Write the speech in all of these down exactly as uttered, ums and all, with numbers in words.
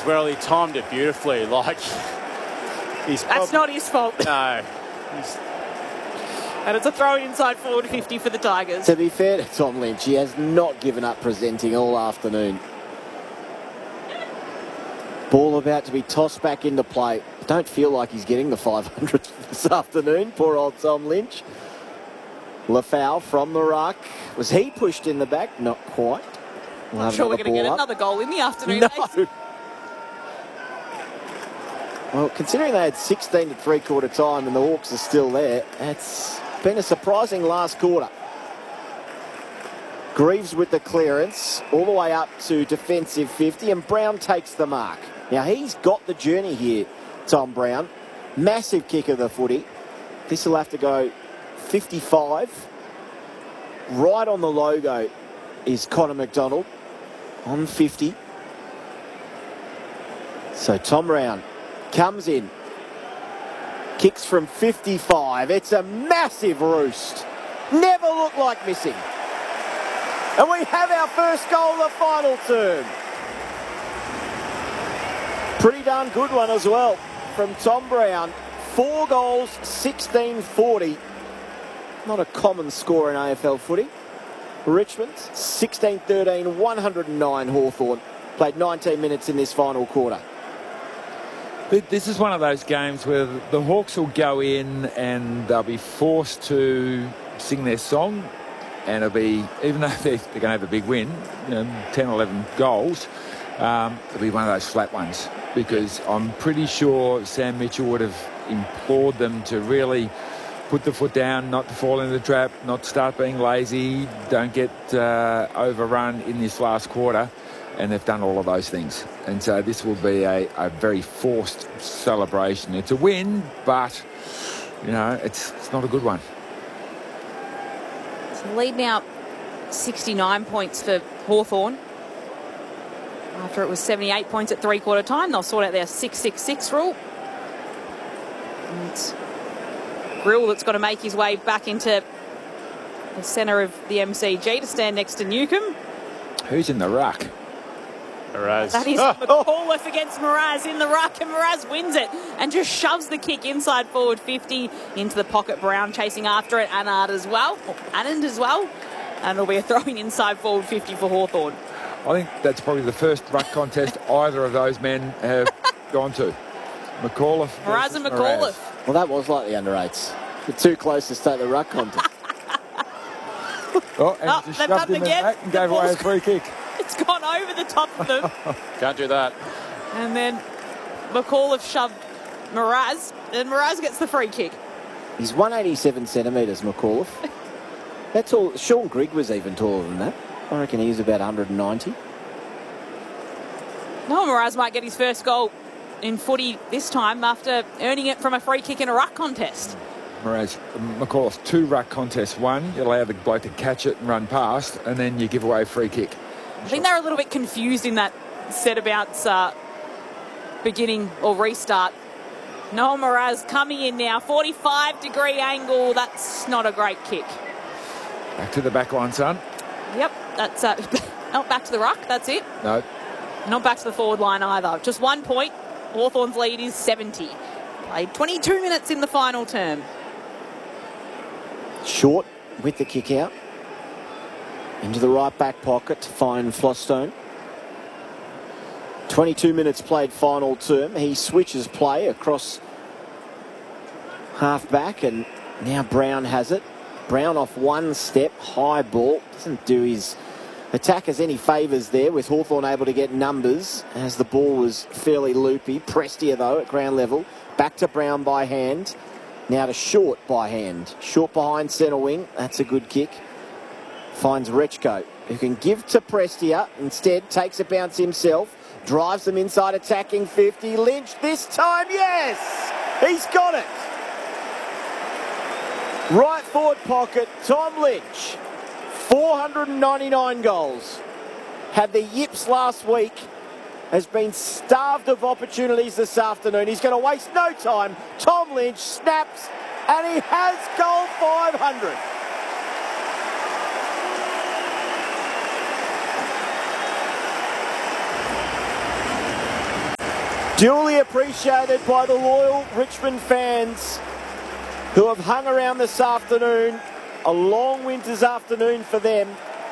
well. He timed it beautifully. Like, he's That's not his fault. No. He's, And it's a throw inside forward fifty for the Tigers. To be fair to Tom Lynch, he has not given up presenting all afternoon. Ball about to be tossed back into play. Don't feel like he's getting the five hundred this afternoon. Poor old Tom Lynch. Lafau from the ruck. Was he pushed in the back? Not quite. We'll I'm have sure we're another going to get ball up. another goal in the afternoon. No. Mason. Well, considering they had sixteen to three-quarter time and the Hawks are still there, it's been a surprising last quarter. Greaves with the clearance, all the way up to defensive fifty, and Brown takes the mark. Now, he's got the journey here, Tom Brown. Massive kick of the footy. This will have to go fifty-five. Right on the logo is Connor McDonald on fifty. So Tom Brown comes in, kicks from fifty-five. It's a massive roost. Never looked like missing. And we have our first goal of the final term. Pretty darn good one as well from Tom Brown. Four goals, sixteen forty. Not a common score in A F L footy. Richmond, sixteen thirteen, one hundred nine Hawthorn. Played nineteen minutes in this final quarter. This is one of those games where the Hawks will go in and they'll be forced to sing their song, and it'll be, even though they're, they're going to have a big win, you know, ten, eleven goals, um, it'll be one of those flat ones, because I'm pretty sure Sam Mitchell would have implored them to really put the foot down, not to fall into the trap, not to start being lazy, don't get uh, overrun in this last quarter. And they've done all of those things. And so this will be a, a very forced celebration. It's a win, but, you know, it's, it's not a good one. So lead now sixty-nine points for Hawthorn. After it was seventy-eight points at three-quarter time, they'll sort out their six six six rule. And it's Grill that's got to make his way back into the centre of the M C G to stand next to Newcombe. Who's in the ruck? Mraz. That is McAuliffe against Mraz in the ruck, and Mraz wins it and just shoves the kick inside forward fifty into the pocket. Brown chasing after it, Annard as well, or Annand as well, and it'll be a throwing inside forward fifty for Hawthorn. I think that's probably the first ruck contest either of those men have gone to. McAuliffe. Mraz and McAuliffe. Well, that was like the under eights. The two closest to the ruck contest. Oh, and Oh, just they've shoved done him it in again. back and The gave away a ball's- free kick. It's gone over the top of them. Can't do that. And then McAuliffe shoved Mraz, and Mraz gets the free kick. He's one hundred eighty-seven centimetres, McAuliffe. That's all. Sean Grigg was even taller than that. I reckon he's about one hundred ninety. No, Mraz might get his first goal in footy this time after earning it from a free kick in a ruck contest. Whereas McAuliffe, two ruck contests, one, you allow the bloke to catch it and run past, and then you give away a free kick. I think they're a little bit confused in that set about uh, beginning or restart. Noel Mraz coming in now, forty-five degree angle. That's not a great kick. Back to the back line, son. Yep, that's uh, not back to the ruck. That's it. No. Not back to the forward line either. Just one point. Hawthorn's lead is seventy. Played twenty-two minutes in the final term. Short with the kick out. Into the right back pocket to find Flostone. twenty-two minutes played final term. He switches play across half back, and now Brown has it. Brown off one step, high ball. Doesn't do his attackers any favours there, with Hawthorn able to get numbers as the ball was fairly loopy. Prestia, though, at ground level. Back to Brown by hand. Now to Short by hand. Short behind centre wing. That's a good kick. Finds Rechko, who can give to Prestia. Instead, takes a bounce himself. Drives them inside attacking fifty. Lynch this time, yes! He's got it! Right forward pocket, Tom Lynch. four hundred ninety-nine goals. Had the yips last week. Has been starved of opportunities this afternoon. He's going to waste no time. Tom Lynch snaps, and he has goal five hundred. Duly appreciated by the loyal Richmond fans who have hung around this afternoon. A long winter's afternoon for them.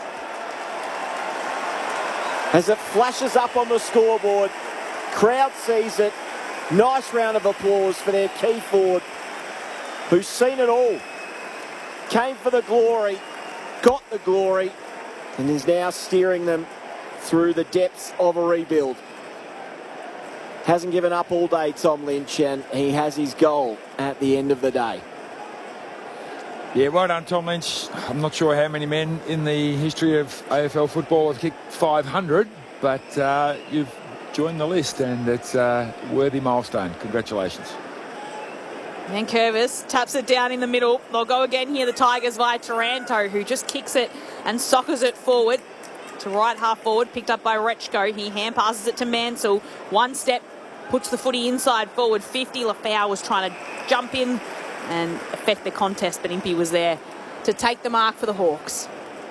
As it flashes up on the scoreboard, crowd sees it. Nice round of applause for their key forward, who's seen it all. Came for the glory, got the glory, and is now steering them through the depths of a rebuild. Hasn't given up all day, Tom Lynch, and he has his goal at the end of the day. Yeah, well done, Tom Lynch. I'm not sure how many men in the history of A F L football have kicked five hundred, but uh, you've joined the list, and it's a worthy milestone. Congratulations. And Curvis taps it down in the middle. They'll go again here, the Tigers, via Taranto, who just kicks it and soccers it forward to right half forward, picked up by Rechko. He hand passes it to Mansell. One step, puts the footy inside forward fifty. Lafau was trying to jump in and affect the contest, but Impey was there to take the mark for the Hawks.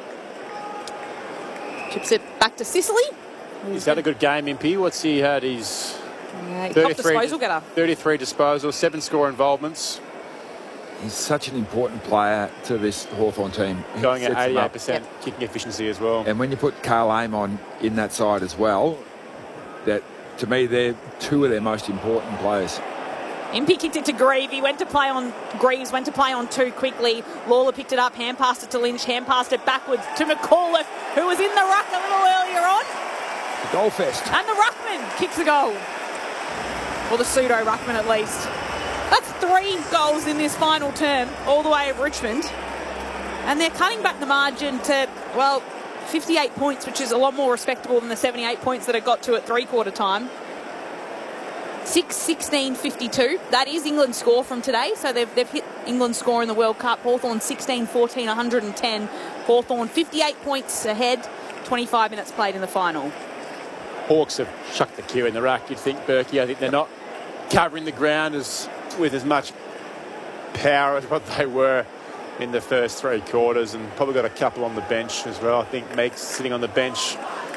Chips it back to Sicily. He's had a good game, Impey. What's he had? He's Uh, top disposal getter. thirty-three disposals, seven score involvements. He's such an important player to this Hawthorn team. He Going at sets them up. eighty-eight percent yep. kicking efficiency as well. And when you put Carl Aim on in that side as well, that to me they're two of their most important players. Impey kicked it to Grieve. He went to play on Greaves, went to play on two quickly. Lawler picked it up, hand passed it to Lynch, hand passed it backwards to McAuliffe, who was in the ruck a little earlier on. The goal fest. And the ruckman kicks the goal. Or the pseudo ruckman at least. That's three goals in this final term, all the way of Richmond. And they're cutting back the margin to, well, fifty-eight points, which is a lot more respectable than the seventy-eight points that it got to at three-quarter time. six sixteen fifty-two. That is England's score from today. So they've, they've hit England's score in the World Cup. Hawthorn sixteen fourteen, one hundred ten. Hawthorn fifty-eight points ahead, twenty-five minutes played in the final. Hawks have chucked the queue in the rack, you'd think, Berkey. I think they're not covering the ground as with as much power as what they were in the first three quarters, and probably got a couple on the bench as well. I think Meeks sitting on the bench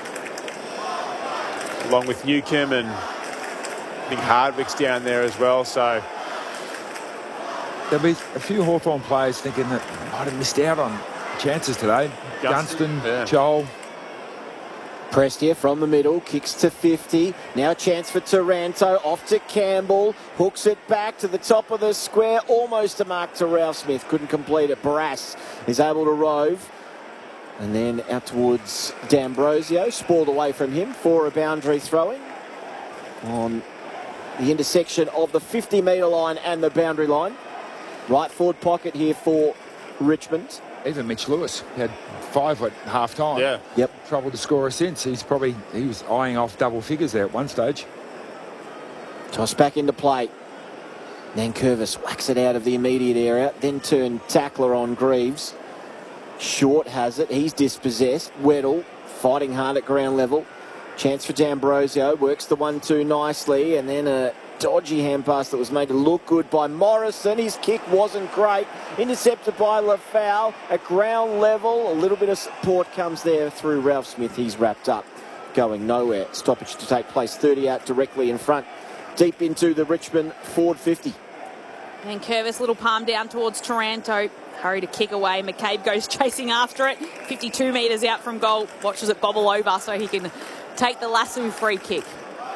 along with Newcomb, and I think Hardwick's down there as well. So there'll be a few Hawthorn players thinking that they might have missed out on chances today. Gunston, Gunston, yeah. Joel. Prestia from the middle, kicks to fifty. Now a chance for Taranto, off to Campbell. Hooks it back to the top of the square, almost a mark to Ralph Smith. Couldn't complete it. Barras is able to rove. And then out towards D'Ambrosio, spoiled away from him for a boundary throwing on the intersection of the fifty metre line and the boundary line. Right forward pocket here for Richmond. Even Mitch Lewis had five at half time. yeah, Yep. Trouble to score since. He's probably, he was eyeing off double figures there at one stage. Toss back into play. Nankervis whacks it out of the immediate area, then turn tackler on Greaves. Short has it. He's dispossessed. Weddle fighting hard at ground level. Chance for D'Ambrosio. Works the one two nicely, and then a dodgy hand pass that was made to look good by Morrison. His kick wasn't great. Intercepted by Lafau at ground level. A little bit of support comes there through Ralph Smith. He's wrapped up, going nowhere. Stoppage to take place. thirty out directly in front, deep into the Richmond forward fifty. And Curvis, little palm down towards Taranto. Hurry to kick away. McCabe goes chasing after it. fifty-two metres out from goal. Watches it bobble over so he can take the lasso free kick.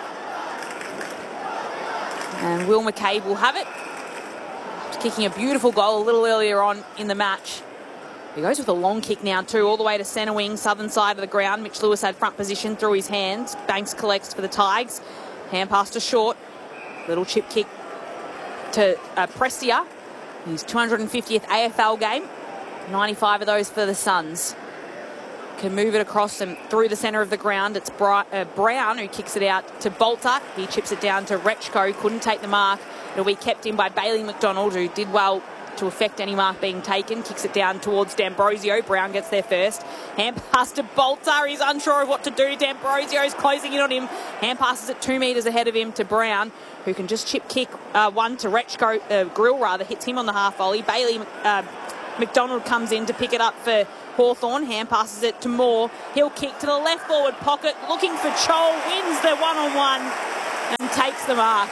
And Will McCabe will have it. Kicking a beautiful goal a little earlier on in the match. He goes with a long kick now too, all the way to centre wing, southern side of the ground. Mitch Lewis had front position through his hands. Banks collects for the Tigers. Hand pass to Short. Little chip kick to uh, Prestia. His two hundred fiftieth A F L game. ninety-five of those for the Suns. Can move it across and through the centre of the ground. It's Bri uh, Brown who kicks it out to Bolter. He chips it down to Rechko. Couldn't take the mark. It'll be kept in by Bailey McDonald, who did well to affect any mark being taken. Kicks it down towards D'Ambrosio. Brown gets there first. Hand pass to Bolter. He's unsure of what to do. D'Ambrosio's closing in on him. Hand passes it two metres ahead of him to Brown, who can just chip kick uh, one to Rechko. Uh, Grill rather hits him on the half volley. Bailey uh, McDonald comes in to pick it up for Hawthorn. Hand passes it to Moore. He'll kick to the left forward pocket, looking for Chol. Wins the one-on-one. And and takes the mark.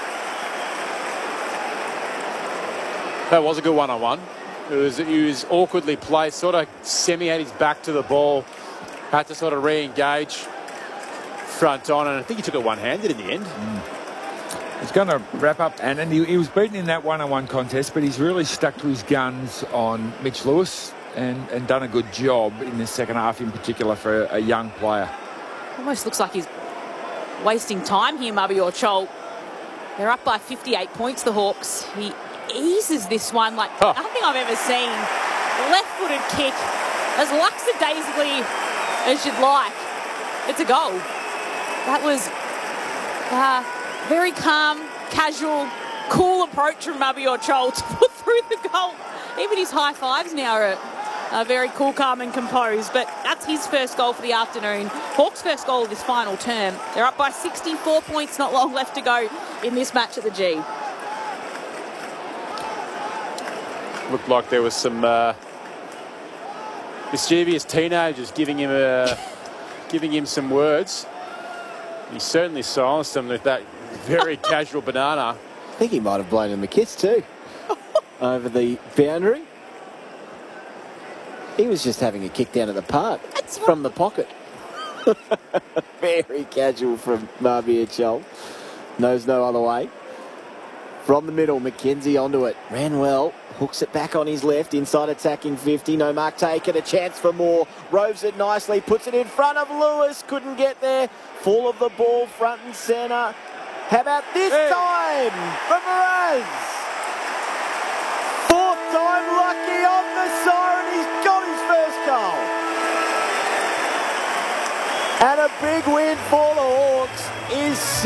That was a good one-on-one. It was, he was awkwardly placed, sort of semi had his back to the ball, had to sort of re-engage front on, and I think he took it one-handed in the end. Mm. He's going to wrap up, and, and he, he was beaten in that one-on-one contest, but he's really stuck to his guns on Mitch Lewis and, and done a good job in the second half, in particular for a, a young player. Almost looks like he's wasting time here, Mabior Chol. They're up by fifty-eight points, the Hawks. He eases this one like oh. nothing I've ever seen. Left-footed kick, as lackadaisically as you'd like. It's a goal. That was uh, very calm, casual, cool approach from Mabior Chol to put through the goal. Even his high fives now are, are very cool, calm and composed. But that's his first goal for the afternoon. Hawks' first goal of this final term. They're up by sixty-four points, not long left to go in this match at the G. Looked like there was some uh, mischievous teenagers giving him a, giving him some words. He certainly silenced them with that very casual banana. I think he might have blown him a kiss too over the boundary. He was just having a kick down at the park That's from the pocket. Very casual from Mabior Chol. Knows no other way. From the middle, McKenzie onto it. Ran well. Hooks it back on his left. Inside attacking fifty. No mark taken. A chance for more. Roves it nicely. Puts it in front of Lewis. Couldn't get there. Full of the ball. Front and centre. How about this hey. time for Mraz? Fourth time lucky on the siren. He's got his first goal. And a big win for the Hawks is